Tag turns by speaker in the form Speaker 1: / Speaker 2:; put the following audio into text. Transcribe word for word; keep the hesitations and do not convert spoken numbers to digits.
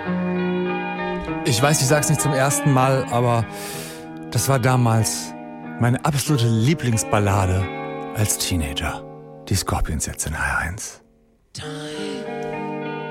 Speaker 1: Ich weiß, ich sag's nicht zum ersten Mal, aber das war damals meine absolute Lieblingsballade als Teenager. Die Scorpions jetzt in H eins.
Speaker 2: Time.